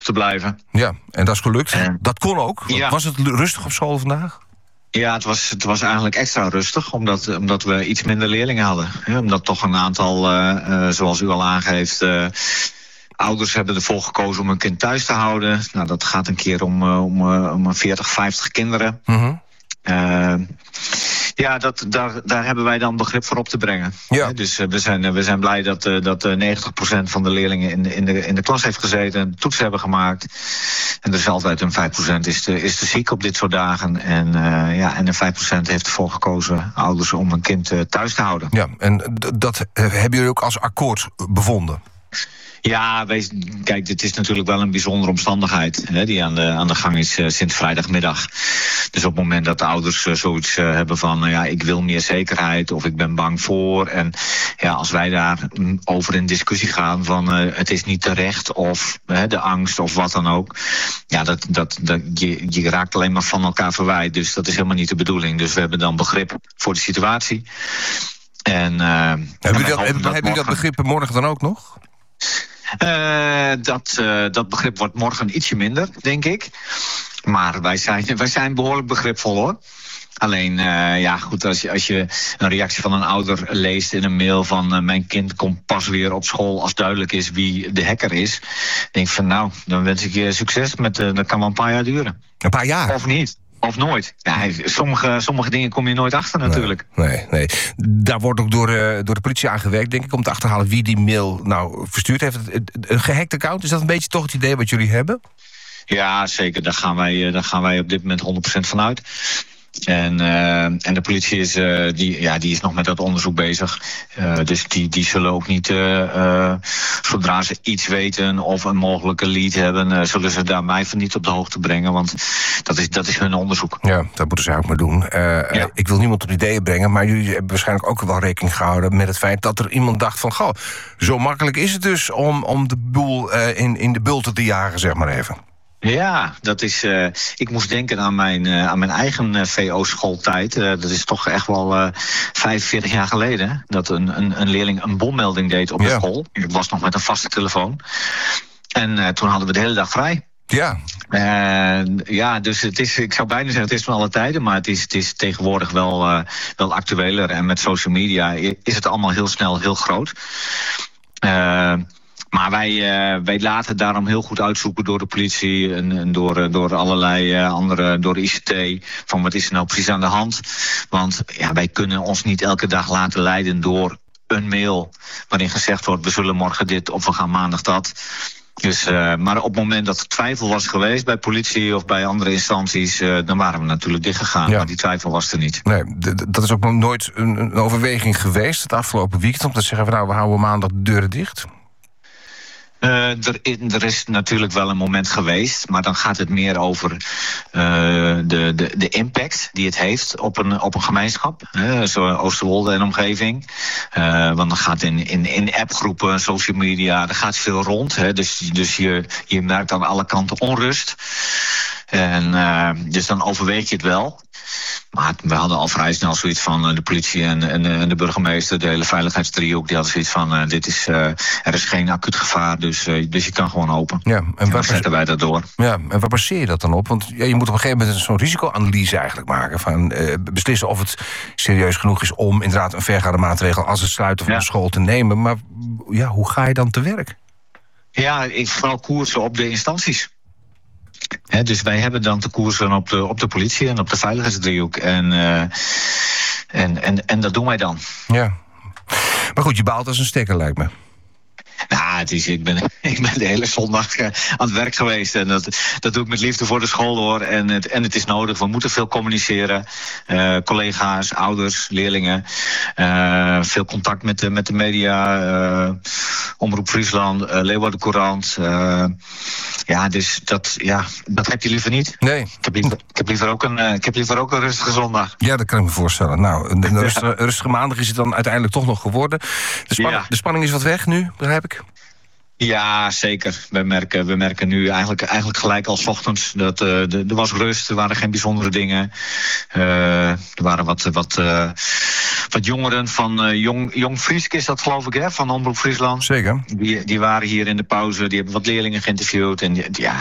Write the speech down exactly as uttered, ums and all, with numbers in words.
te blijven. Ja, en dat is gelukt. En, dat kon ook. Ja. Was het rustig op school vandaag? Ja, het was, het was eigenlijk extra rustig, omdat, omdat we iets minder leerlingen hadden. Ja, omdat toch een aantal, uh, uh, zoals u al aangeeft, uh, ouders hebben ervoor gekozen om hun kind thuis te houden. Nou, dat gaat een keer om, uh, om, uh, om veertig, vijftig kinderen. Mm-hmm. Uh, ja, dat, daar, daar hebben wij dan begrip voor op te brengen. Ja. Ja, dus uh, we, zijn, uh, we zijn blij dat, uh, dat uh, negentig procent van de leerlingen in de, in, de, in de klas heeft gezeten, toetsen hebben gemaakt. En er is altijd een vijf procent is te, is te ziek op dit soort dagen. En, uh, ja, en een vijf procent heeft ervoor gekozen, ouders, om een kind uh, thuis te houden. Ja, en d- dat uh, hebben jullie ook als akkoord bevonden? Ja, wees, kijk, dit is natuurlijk wel een bijzondere omstandigheid, hè, die aan de, aan de gang is uh, sinds vrijdagmiddag. Dus op het moment dat de ouders uh, zoiets uh, hebben van, uh, ja, ik wil meer zekerheid of ik ben bang voor. En ja, als wij daar mm, over in discussie gaan van uh, het is niet terecht of uh, de angst of wat dan ook. Ja, dat, dat, dat, je, je raakt alleen maar van elkaar verwijderd. Dus dat is helemaal niet de bedoeling. Dus we hebben dan begrip voor de situatie. En, uh, hebben jullie dat, hebben, dat, hebben dat begrip morgen dan ook nog? Uh, dat, uh, dat begrip wordt morgen ietsje minder, denk ik. Maar wij zijn, wij zijn behoorlijk begripvol, hoor. Alleen, uh, ja goed, als je, als je een reactie van een ouder leest in een mail van... Uh, mijn kind komt pas weer op school als duidelijk is wie de hacker is... denk ik van, nou, dan wens ik je succes. Met, uh, dat kan wel een paar jaar duren. Een paar jaar? Of niet. Of nooit. Ja, sommige, sommige dingen kom je nooit achter natuurlijk. Nee, nee, nee. Daar wordt ook door, uh, door de politie aan gewerkt, denk ik... om te achterhalen wie die mail nou verstuurd heeft. Een gehackt account, is dat een beetje toch het idee wat jullie hebben? Ja, zeker. Daar gaan wij, daar gaan wij op dit moment honderd procent van uit. En, uh, en de politie is, uh, die, ja, die is nog met dat onderzoek bezig. Uh, dus die, die zullen ook niet, uh, uh, zodra ze iets weten of een mogelijke lead hebben... Uh, zullen ze daar mij van niet op de hoogte brengen. Want dat is, dat is hun onderzoek. Ja, dat moeten ze ook maar doen. Uh, ja. Ik wil niemand op ideeën brengen, maar jullie hebben waarschijnlijk ook wel rekening gehouden... met het feit dat er iemand dacht van... goh, zo makkelijk is het dus om, om de boel uh, in, in de bulten te jagen, zeg maar even. Ja, dat is. Uh, ik moest denken aan mijn, uh, aan mijn eigen uh, V O-schooltijd. Uh, dat is toch echt wel uh, vijfenveertig jaar geleden. Dat een, een, een leerling een bommelding deed op de ja. school. Ik was nog met een vaste telefoon. En uh, toen hadden we de hele dag vrij. Ja. Uh, ja, dus het is, ik zou bijna zeggen, het is van alle tijden, maar het is, het is tegenwoordig wel, uh, wel actueler. En met social media is het allemaal heel snel heel groot. Uh, Maar wij, uh, wij laten daarom heel goed uitzoeken door de politie en, en door, uh, door allerlei uh, andere, door de I C T, van wat is er nou precies aan de hand. Want ja, wij kunnen ons niet elke dag laten leiden door een mail waarin gezegd wordt, we zullen morgen dit of we gaan maandag dat. Dus, uh, maar op het moment dat er twijfel was geweest bij politie of bij andere instanties, uh, dan waren we natuurlijk dichtgegaan. Ja. Maar die twijfel was er niet. Nee, d- d- dat is ook nog nooit een, een overweging geweest het afgelopen weekend om te zeggen van nou, we houden maandag de deuren dicht. Uh, er, er is natuurlijk wel een moment geweest, maar dan gaat het meer over uh, de, de, de impact die het heeft op een, op een gemeenschap. Uh, zo Oosterwolde en omgeving. Uh, want dan gaat in, in, in appgroepen, social media, er gaat veel rond. Hè, dus dus je, je merkt aan alle kanten onrust. En uh, dus dan overweeg je het wel. Maar we hadden al vrij snel zoiets van uh, de politie en, en, en de burgemeester, de hele veiligheidsdriehoek, die hadden zoiets van, uh, dit is, uh, er is geen acuut gevaar, dus, uh, dus je kan gewoon open. Ja, en, en waar zetten wij dat door. Ja, en waar baseer je dat dan op? Want ja, je moet op een gegeven moment zo'n risicoanalyse eigenlijk maken, van uh, beslissen of het serieus genoeg is om inderdaad een vergaande maatregel als het sluiten van ja. de school te nemen. Maar ja, hoe ga je dan te werk? Ja, ik vooral koersen op de instanties. He, dus wij hebben dan te koersen op de, op de politie en op de veiligheidsdriehoek. En, uh, en, en, en dat doen wij dan. Ja. Maar goed, je baalt als een stekker, lijkt me. Nou, het is, ik, ben, ik ben de hele zondag uh, aan het werk geweest. En dat, dat doe ik met liefde voor de school, hoor. En het, en het is nodig. We moeten veel communiceren. Uh, collega's, ouders, leerlingen. Uh, veel contact met de, met de media. Uh, Omroep Friesland, uh, Leeuwarden Courant. Uh, ja, dus dat, ja, dat heb je liever niet. Nee. Ik heb liever, ik heb liever, ook, een, uh, ik heb liever ook een rustige zondag. Ja, dat kan ik me voorstellen. Nou, een, een rustige, ja. rustige maandag is het dan uiteindelijk toch nog geworden. De, span- ja. de spanning is wat weg nu, begrijp ik? Ja, zeker. We merken, we merken nu eigenlijk, eigenlijk gelijk al 's ochtends dat uh, de, er was rust, er waren geen bijzondere dingen. Uh, er waren wat, wat, uh, wat jongeren van uh, Jong, Jong Friesk is dat, geloof ik, hè, van Omroep Friesland. Zeker. Die, die waren hier in de pauze, die hebben wat leerlingen geïnterviewd. En die, ja,